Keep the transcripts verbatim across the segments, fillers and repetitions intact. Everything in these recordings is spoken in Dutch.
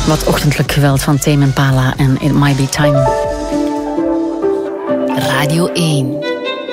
Wat ochtendelijk geweld van Tame Impala en It Might Be Time. Radio één.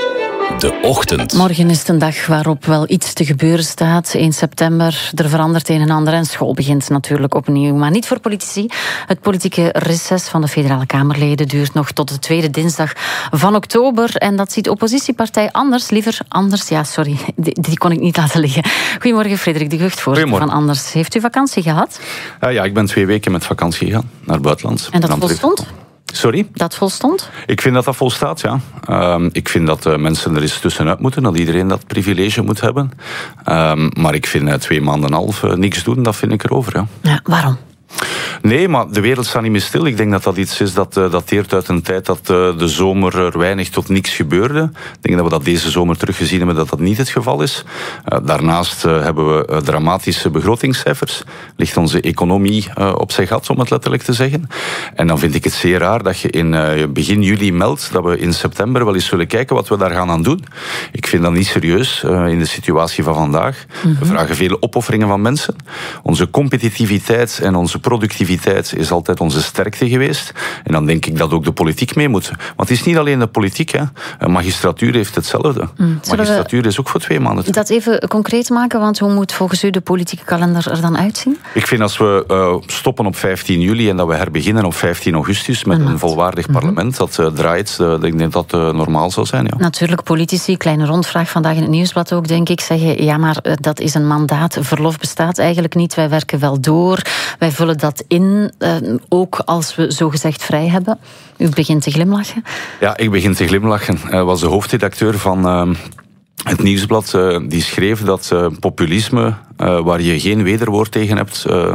De ochtend. Morgen is het een dag waarop wel iets te gebeuren staat. één september, er verandert een en ander en school begint natuurlijk opnieuw. Maar niet voor politici. Het politieke reces van de federale Kamerleden duurt nog tot de tweede dinsdag van oktober. En dat ziet oppositiepartij Anders liever anders. Ja, sorry, die, die kon ik niet laten liggen. Goedemorgen, Frederik de Gucht, voorzitter van Anders. Heeft u vakantie gehad? Uh, ja, ik ben twee weken met vakantie gegaan naar het buitenland. En dat volstond? Sorry? Dat volstond? Ik vind dat dat volstaat, ja. Uh, ik vind dat uh, mensen er eens tussenuit moeten, dat iedereen dat privilege moet hebben. Uh, maar ik vind uh, twee maanden en een half uh, niks doen, dat vind ik erover, ja. Ja, waarom? Nee, maar de wereld staat niet meer stil. Ik denk dat dat iets is dat uh, dateert uit een tijd dat uh, de zomer er weinig tot niks gebeurde. Ik denk dat we dat deze zomer teruggezien hebben dat dat niet het geval is. Uh, daarnaast uh, hebben we uh, dramatische begrotingscijfers. Ligt onze economie uh, op zijn gat, om het letterlijk te zeggen. En dan vind ik het zeer raar dat je in uh, begin juli meldt dat we in september wel eens zullen kijken wat we daar gaan aan doen. Ik vind dat niet serieus uh, in de situatie van vandaag. Mm-hmm. We vragen vele opofferingen van mensen. Onze competitiviteit en onze productiviteit is altijd onze sterkte geweest. En dan denk ik dat ook de politiek mee moet. Want het is niet alleen de politiek. Hè. Een magistratuur heeft hetzelfde. Mm. Magistratuur is ook voor twee maanden. Terug. Dat even concreet maken, want hoe moet volgens u de politieke kalender er dan uitzien? Ik vind als we uh, stoppen op vijftien juli en dat we herbeginnen op vijftien augustus met mm. een volwaardig parlement mm-hmm. dat uh, draait, uh, ik denk dat dat uh, normaal zou zijn. Ja. Natuurlijk, politici, kleine rondvraag vandaag in het Nieuwsblad ook, denk ik, zeggen ja, maar uh, dat is een mandaat. Verlof bestaat eigenlijk niet. Wij werken wel door. Wij vullen dat in, uh, ook als we zogezegd vrij hebben. U begint te glimlachen. Ja, ik begin te glimlachen. Uh, was de hoofdredacteur van uh, het Nieuwsblad, uh, die schreef dat uh, populisme, uh, waar je geen wederwoord tegen hebt, uh,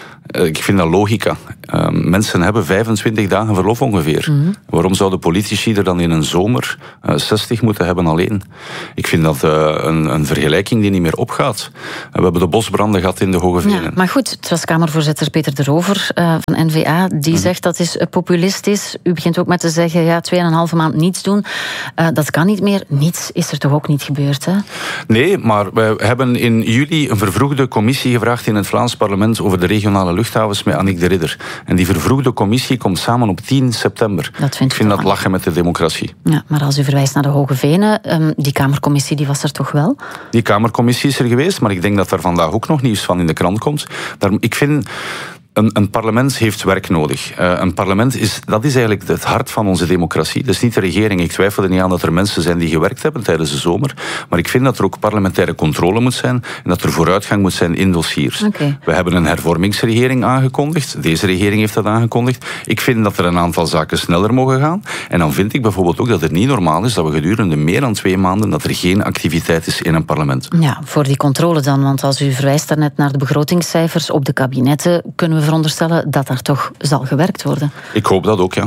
ik vind dat logica. Uh, mensen hebben vijfentwintig dagen verlof ongeveer. Mm-hmm. Waarom zouden politici er dan in een zomer uh, zestig moeten hebben alleen? Ik vind dat uh, een, een vergelijking die niet meer opgaat. Uh, we hebben de bosbranden gehad in de Hoge Venen. Ja, maar goed, het was Kamervoorzitter Peter de Rover uh, van N V A. Die mm-hmm. zegt dat is populistisch. U begint ook met te zeggen, ja, twee en een halve maand niets doen. Uh, dat kan niet meer. Niets is er toch ook niet gebeurd, hè? Nee, maar we hebben in juli een vervroegde commissie gevraagd in het Vlaams parlement over de regionale luchthavens met Annick de Ridder. En die vervroegde commissie komt samen op tien september. Dat vind ik vind dat lachen met de democratie. Ja, maar als u verwijst naar de Hoge Venen, um, die Kamercommissie die was er toch wel? Die Kamercommissie is er geweest, maar ik denk dat er vandaag ook nog nieuws van in de krant komt. Daar, ik vind... Een, een parlement heeft werk nodig. Uh, een parlement is, dat is eigenlijk het hart van onze democratie. Dat is niet de regering. Ik twijfel er niet aan dat er mensen zijn die gewerkt hebben tijdens de zomer. Maar ik vind dat er ook parlementaire controle moet zijn en dat er vooruitgang moet zijn in dossiers. Okay. We hebben een hervormingsregering aangekondigd. Deze regering heeft dat aangekondigd. Ik vind dat er een aantal zaken sneller mogen gaan. En dan vind ik bijvoorbeeld ook dat het niet normaal is dat we gedurende meer dan twee maanden dat er geen activiteit is in een parlement. Ja, voor die controle dan. Want als u verwijst daarnet naar de begrotingscijfers op de kabinetten, kunnen we veronderstellen dat daar toch zal gewerkt worden. Ik hoop dat ook, ja.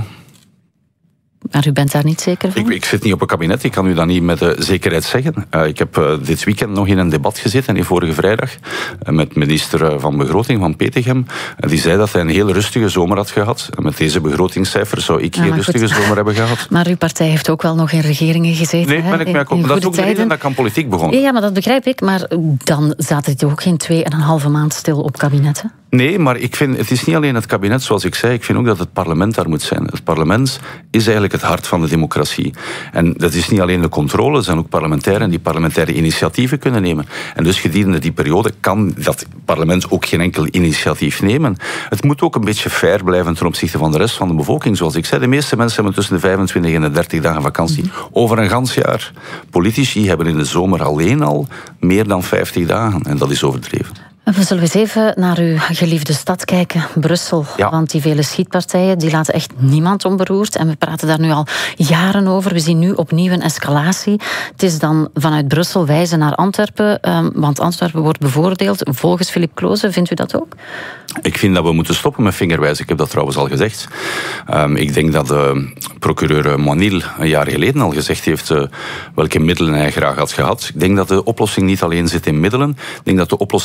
Maar u bent daar niet zeker van? Ik, ik zit niet op een kabinet, ik kan u dat niet met uh, zekerheid zeggen. Uh, ik heb uh, dit weekend nog in een debat gezeten, die vorige vrijdag, uh, met minister uh, van Begroting, van Petegem. Uh, die zei dat hij een heel rustige zomer had gehad. Uh, met deze begrotingscijfers zou ik geen ja, rustige goed. zomer hebben gehad. Maar uw partij heeft ook wel nog in regeringen gezeten. Nee, ben ik mee akkoord. Dat is ook de reden dat ik aan politiek begon. Ja, maar dat begrijp ik. Maar dan zaten die toch ook geen twee en een halve maand stil op kabinetten? Nee, maar ik vind, het is niet alleen het kabinet, zoals ik zei. Ik vind ook dat het parlement daar moet zijn. Het parlement is eigenlijk het hart van de democratie. En dat is niet alleen de controle, er zijn ook parlementairen die parlementaire initiatieven kunnen nemen. En dus gedurende die periode kan dat parlement ook geen enkel initiatief nemen. Het moet ook een beetje fair blijven ten opzichte van de rest van de bevolking. Zoals ik zei, de meeste mensen hebben tussen de vijfentwintig en de dertig dagen vakantie over een gans jaar. Politici hebben in de zomer alleen al meer dan vijftig dagen. En dat is overdreven. We zullen eens even naar uw geliefde stad kijken, Brussel. Ja. Want die vele schietpartijen die laten echt niemand onberoerd. En we praten daar nu al jaren over. We zien nu opnieuw een escalatie. Het is dan vanuit Brussel wijzen naar Antwerpen. Um, want Antwerpen wordt bevoordeeld volgens Philippe Kloze. Vindt u dat ook? Ik vind dat we moeten stoppen met vingerwijzen. Ik heb dat trouwens al gezegd. Um, ik denk dat uh, procureur Moinil een jaar geleden al gezegd heeft uh, welke middelen hij graag had gehad. Ik denk dat de oplossing niet alleen zit in middelen. Ik denk dat de oplossing ook niet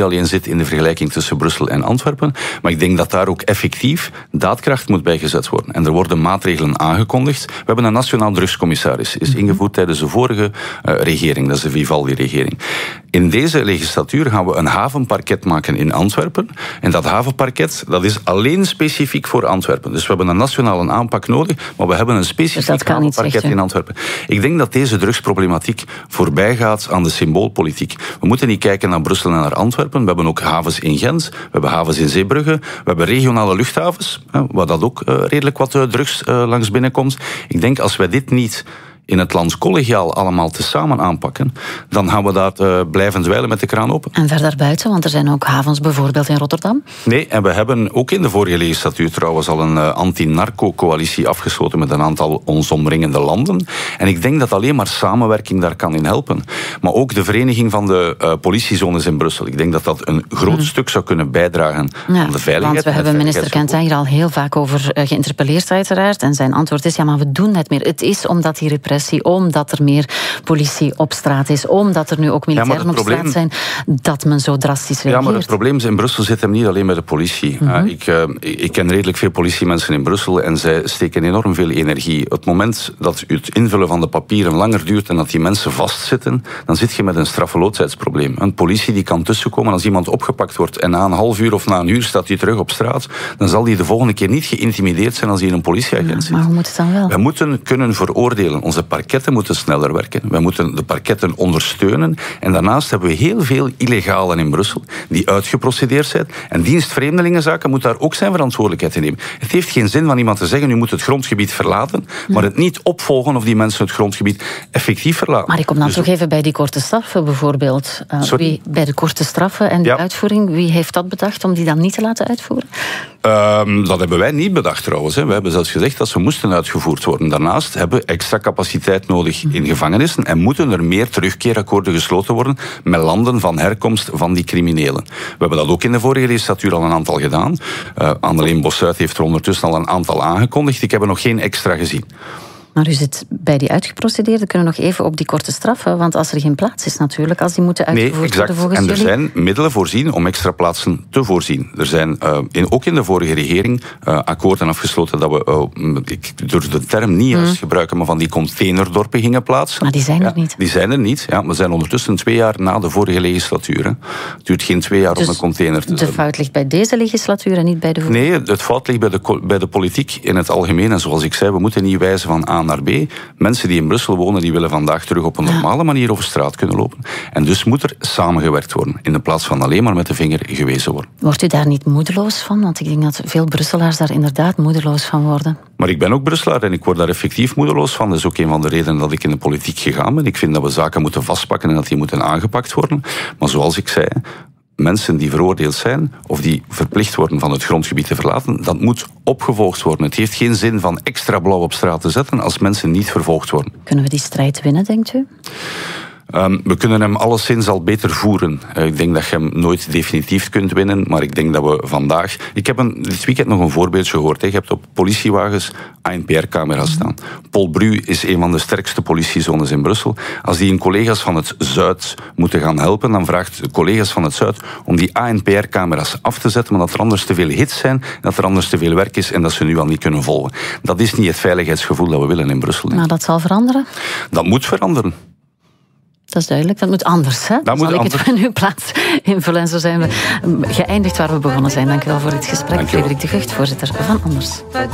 niet alleen zit in de vergelijking tussen Brussel en Antwerpen, maar ik denk dat daar ook effectief daadkracht moet bij gezet worden. En er worden maatregelen aangekondigd. We hebben een nationaal drugscommissaris, is ingevoerd tijdens de vorige uh, regering, dat is de Vivaldi-regering. In deze legislatuur gaan we een havenparket maken in Antwerpen. En dat havenparket, dat is alleen specifiek voor Antwerpen. Dus we hebben een nationale aanpak nodig, maar we hebben een specifiek dus havenparket in Antwerpen. Ik denk dat deze drugsproblematiek voorbij gaat aan de symboolpolitiek. We moeten niet kijken naar Brussel en naar Antwerpen. We hebben ook havens in Gent, we hebben havens in Zeebrugge, we hebben regionale luchthavens, waar dat ook redelijk wat drugs langs binnenkomt. Ik denk als wij dit niet in het land collegiaal allemaal tezamen aanpakken, dan gaan we daar uh, blijven dweilen met de kraan open. En verder buiten, want er zijn ook havens bijvoorbeeld in Rotterdam. Nee, en we hebben ook in de vorige legislatuur trouwens al een uh, anti-narco-coalitie afgesloten met een aantal ons omringende landen. En ik denk dat alleen maar samenwerking daar kan in helpen. Maar ook de vereniging van de uh, politiezones in Brussel. Ik denk dat dat een groot hmm. stuk zou kunnen bijdragen ja, aan de veiligheid. Want we hebben minister Kentijn hier al heel vaak over uh, geïnterpelleerd uiteraard. En zijn antwoord is, ja, maar we doen het meer. Het is omdat die repressie, omdat er meer politie op straat is, omdat er nu ook militairen ja, op probleem... straat zijn, dat men zo drastisch reageert. Ja, maar het probleem is in Brussel zit hem niet alleen bij de politie. Mm-hmm. uh, ik, uh, ik ken redelijk veel politiemensen in Brussel en zij steken enorm veel energie. Het moment dat het invullen van de papieren langer duurt en dat die mensen vastzitten, dan zit je met een straffeloosheidsprobleem. Een politie die kan tussenkomen als iemand opgepakt wordt en na een half uur of na een uur staat hij terug op straat, dan zal hij de volgende keer niet geïntimideerd zijn als hij in een politieagent ja, zit. Maar hoe moet het dan wel? Wij moeten kunnen veroordelen. Onze parketten moeten sneller werken. Wij moeten de parketten ondersteunen. En daarnaast hebben we heel veel illegalen in Brussel die uitgeprocedeerd zijn. En dienst Vreemdelingenzaken moet daar ook zijn verantwoordelijkheid in nemen. Het heeft geen zin van iemand te zeggen, u moet het grondgebied verlaten, maar het niet opvolgen of die mensen het grondgebied effectief verlaten. Maar ik kom dan dus toch even bij die korte straffen bijvoorbeeld. Uh, wie, bij de korte straffen en de ja. uitvoering, wie heeft dat bedacht om die dan niet te laten uitvoeren? Um, dat hebben wij niet bedacht trouwens. Hè. We hebben zelfs gezegd dat ze moesten uitgevoerd worden. Daarnaast hebben we extra capaciteit nodig in gevangenissen en moeten er meer terugkeerakkoorden gesloten worden met landen van herkomst van die criminelen. We hebben dat ook in de vorige legislatuur al een aantal gedaan. Uh, Anneleen Bossuyt heeft er ondertussen al een aantal aangekondigd. Ik heb er nog geen extra gezien. Maar u zit bij die uitgeprocedeerden, kunnen we nog even op die korte straffen, want als er geen plaats is natuurlijk, als die moeten uitgevoerd nee, exact. worden volgens en er jullie... zijn middelen voorzien om extra plaatsen te voorzien. Er zijn uh, in, ook in de vorige regering uh, akkoorden afgesloten dat we, uh, ik durf de term niet juist mm. gebruiken, maar van die containerdorpen gingen plaatsen. Maar die zijn ja, er niet. Die zijn er niet. Ja, we zijn ondertussen twee jaar na de vorige legislatuur. Hè. Het duurt geen twee jaar dus om een container te zetten. De fout ligt bij deze legislatuur en niet bij de vorige? Nee, het fout ligt bij de, bij de politiek in het algemeen. En zoals ik zei, we moeten niet wijzen van A naar B. Mensen die in Brussel wonen, die willen vandaag terug op een normale manier over straat kunnen lopen. En dus moet er samengewerkt worden, in de plaats van alleen maar met de vinger gewezen worden. Wordt u daar niet moedeloos van? Want ik denk dat veel Brusselaars daar inderdaad moedeloos van worden. Maar ik ben ook Brusselaar en ik word daar effectief moedeloos van. Dat is ook een van de redenen dat ik in de politiek gegaan ben. Ik vind dat we zaken moeten vastpakken en dat die moeten aangepakt worden. Maar zoals ik zei, mensen die veroordeeld zijn of die verplicht worden van het grondgebied te verlaten, dat moet opgevolgd worden. Het heeft geen zin van extra blauw op straat te zetten als mensen niet vervolgd worden. Kunnen we die strijd winnen, denkt u? Um, we kunnen hem alleszins al beter voeren. Uh, ik denk dat je hem nooit definitief kunt winnen, maar ik denk dat we vandaag... Ik heb een, dit weekend nog een voorbeeldje gehoord. Hè. Je hebt op politiewagens A N P R-camera's staan. Polbru is een van de sterkste politiezones in Brussel. Als die hun collega's van het Zuid moeten gaan helpen, dan vraagt de collega's van het Zuid om die A N P R-camera's af te zetten, maar dat er anders te veel hits zijn, dat er anders te veel werk is en dat ze nu al niet kunnen volgen. Dat is niet het veiligheidsgevoel dat we willen in Brussel. Maar dat zal veranderen? Dat moet veranderen. Dat is duidelijk. Dat moet anders. Hè? Dat Zal ik anders. het van uw plaats invullen. En zo zijn we geëindigd waar we begonnen zijn. Dank u wel voor dit gesprek. Frederik de Gucht, voorzitter van Anders.